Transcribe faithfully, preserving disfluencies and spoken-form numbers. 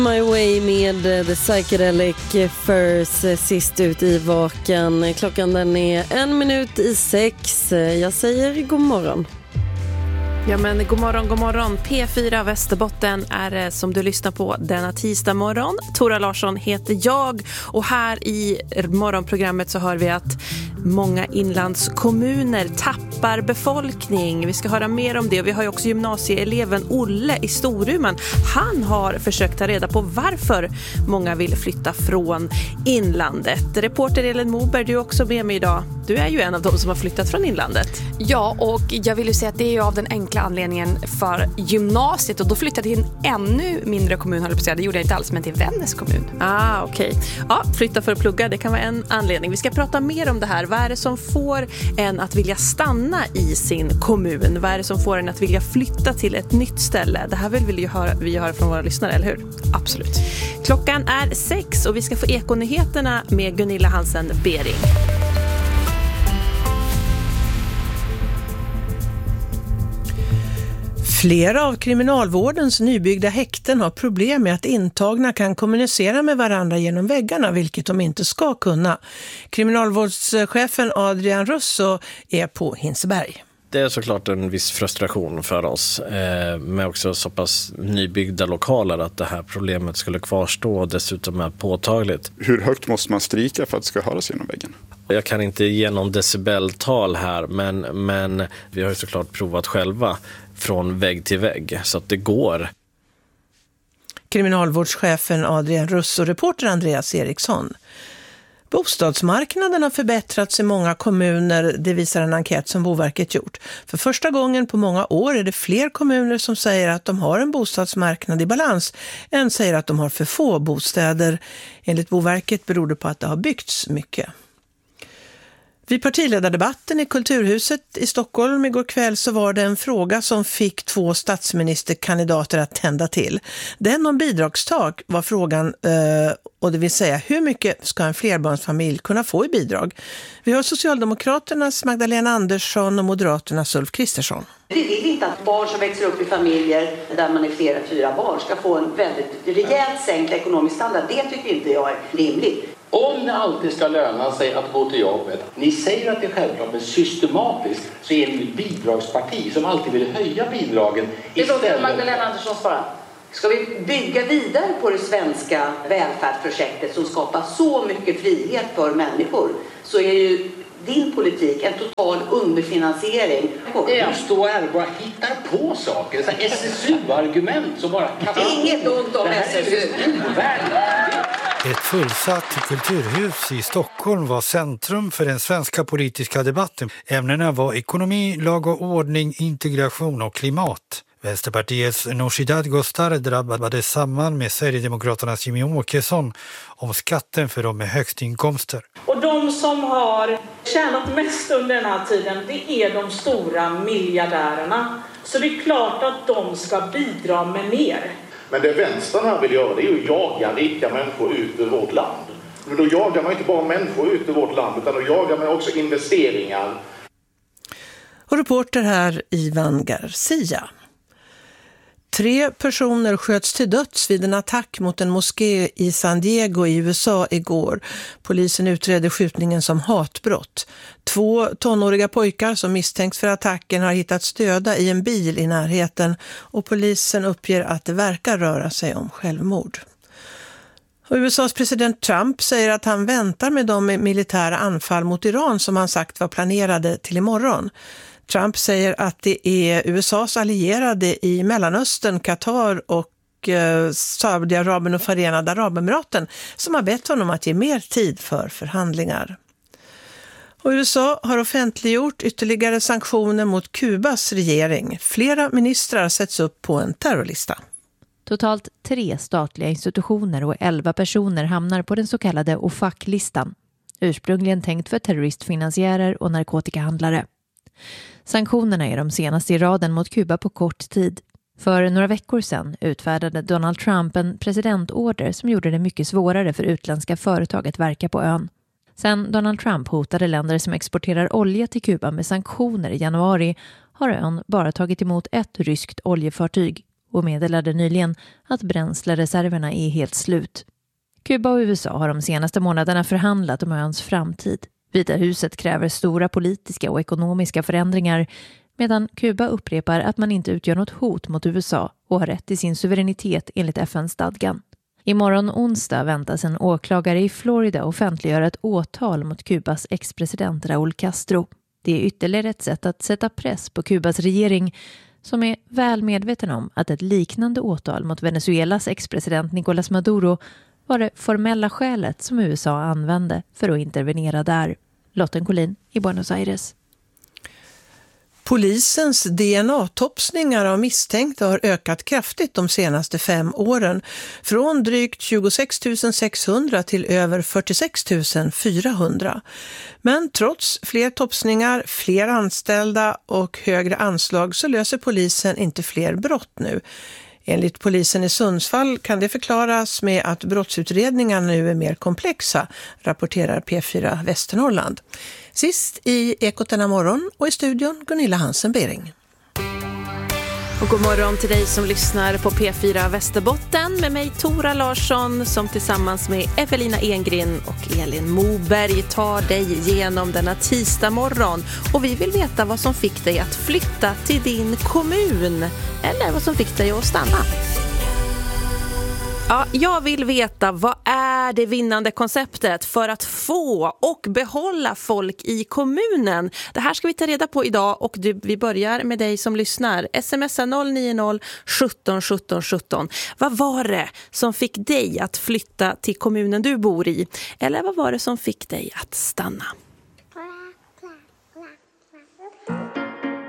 My Way med The Psychedelic Furs sist ut i vaken. Klockan den är en minut i sex. Jag säger god morgon. Ja men god morgon, god morgon. P fyra Västerbotten är det som du lyssnar på denna tisdag morgon. Tora Larsson heter jag och här i morgonprogrammet så hör vi att många inlandskommuner tappar befolkning. Vi ska höra mer om det och vi har ju också gymnasieeleven Olle i Storuman. Han har försökt ta reda på varför många vill flytta från inlandet. Reporter Elin Moberg, du är också med mig idag. Du är ju en av dem som har flyttat från inlandet. Ja, och jag vill ju säga att det är ju av den enkla anledningen för gymnasiet och då flyttade jag till en ännu mindre kommun, höll jag på att säga. Det gjorde jag inte alls, men till Vännäs kommun. Ah, okej. Okay. Ja, flytta för att plugga, det kan vara en anledning. Vi ska prata mer om det här. Vad är det som får en att vilja stanna i sin kommun? Vad är det som får en att vilja flytta till ett nytt ställe? Det här vill vi ju höra, vi höra från våra lyssnare, eller hur? Absolut. Klockan är sex och vi ska få Ekonyheterna med Gunilla Hansen Bering. Flera av kriminalvårdens nybyggda häkten har problem med att intagna kan kommunicera med varandra genom väggarna, vilket de inte ska kunna. Kriminalvårdschefen Adrian Russo är på Hinseberg. Det är såklart en viss frustration för oss eh, med också så pass nybyggda lokaler att det här problemet skulle kvarstå och dessutom är påtagligt. Hur högt måste man strika för att det ska höras genom väggen? Jag kan inte ge någon decibeltal här men, men vi har ju såklart provat själva från vägg till vägg så att det går. Kriminalvårdschefen Adrian Russo, reporter Andreas Eriksson. Bostadsmarknaden har förbättrats i många kommuner, det visar en enkät som Boverket gjort. För första gången på många år är det fler kommuner som säger att de har en bostadsmarknad i balans än säger att de har för få bostäder. Enligt Boverket beror det på att det har byggts mycket. Vid partiledardebatten i Kulturhuset i Stockholm igår kväll så var det en fråga som fick två statsministerkandidater att tända till. Den om bidragstak var frågan, eh, och det vill säga hur mycket ska en flerbarnsfamilj kunna få i bidrag? Vi har Socialdemokraternas Magdalena Andersson och Moderaternas Ulf Kristersson. Vi vill inte att barn som växer upp i familjer där man är flera, fyra barn ska få en väldigt rejält sänkt ekonomisk standard. Det tycker inte jag är rimligt. Om det alltid ska löna sig att gå till jobbet, ni säger att det är självklart, men systematiskt så är ni ett bidragsparti som alltid vill höja bidragen. Det låter Magdalena Andersson svara. Ska vi bygga vidare på det svenska välfärdsprojektet som skapar så mycket frihet för människor så är ju din politik en total underfinansiering. Du står här och bara hittar på saker, så S S U-argument som bara... Inget ont om S S U. Ett fullsatt kulturhus i Stockholm var centrum för den svenska politiska debatten. Ämnena var ekonomi, lag och ordning, integration och klimat. Vänsterpartiets Nooshi Dadgostar drabbade samman med Sverigedemokraternas Jimmy Åkesson om skatten för de med högst inkomster. Och de som har tjänat mest under den här tiden, det är de stora miljardärerna. Så det är klart att de ska bidra med mer. Men det vänstern här vill göra, det är ju att jaga rika människor ut ur vårt land. Men då jagar man inte bara människor ut ur vårt land utan då jagar man också investeringar. Och reporter här Ivan Garcia. Tre personer sköts till döds vid en attack mot en moské i San Diego i U S A igår. Polisen utredde skjutningen som hatbrott. Två tonåriga pojkar som misstänks för attacken har hittats döda i en bil i närheten och polisen uppger att det verkar röra sig om självmord. Och U S A:s president Trump säger att han väntar med de militära anfall mot Iran som han sagt var planerade till imorgon. Trump säger att det är U S A:s allierade i Mellanöstern, Qatar och eh, Saudiarabien och Förenade Arabemiraten som har bett honom att ge mer tid för förhandlingar. Och U S A har offentliggjort ytterligare sanktioner mot Kubas regering. Flera ministrar sätts upp på en terrorlista. Totalt tre statliga institutioner och elva personer hamnar på den så kallade O F A C-listan. Ursprungligen tänkt för terroristfinansiärer och narkotikahandlare. Sanktionerna är de senaste i raden mot Kuba på kort tid. För några veckor sedan utfärdade Donald Trump en presidentorder som gjorde det mycket svårare för utländska företag att verka på ön. Sen Donald Trump hotade länder som exporterar olja till Kuba med sanktioner i januari har ön bara tagit emot ett ryskt oljefartyg och meddelade nyligen att bränslereserverna är helt slut. Kuba och U S A har de senaste månaderna förhandlat om öns framtid. Vita huset kräver stora politiska och ekonomiska förändringar, medan Kuba upprepar att man inte utgör något hot mot U S A och har rätt till sin suveränitet enligt F N-stadgan. Imorgon onsdag väntas en åklagare i Florida offentliggöra ett åtal mot Kubas ex-president Raúl Castro. Det är ytterligare ett sätt att sätta press på Kubas regering, som är väl medveten om att ett liknande åtal mot Venezuelas ex-president Nicolás Maduro var det formella skälet som U S A använde för att intervenera där. Lotten Collin i Buenos Aires. Polisens D N A-topsningar av misstänkta har ökat kraftigt de senaste fem åren. Från drygt tjugosex tusen sexhundra till över fyrtiosex tusen fyrahundra. Men trots fler topsningar, fler anställda och högre anslag så löser polisen inte fler brott nu. Enligt polisen i Sundsvall kan det förklaras med att brottsutredningarna nu är mer komplexa, rapporterar P fyra Västernorrland. Sist i Ekot denna morgon och i studion Gunilla Hansen-Bering. Och god morgon till dig som lyssnar på P fyra Västerbotten med mig Tora Larsson som tillsammans med Evelina Engrin och Elin Moberg tar dig igenom denna tisdag morgon. Och vi vill veta vad som fick dig att flytta till din kommun eller vad som fick dig att stanna. Ja, jag vill veta, vad är det vinnande konceptet för att få och behålla folk i kommunen? Det här ska vi ta reda på idag och du, vi börjar med dig som lyssnar. Smsa noll nio noll sjutton sjutton sjutton. Vad var det som fick dig att flytta till kommunen du bor i? Eller vad var det som fick dig att stanna?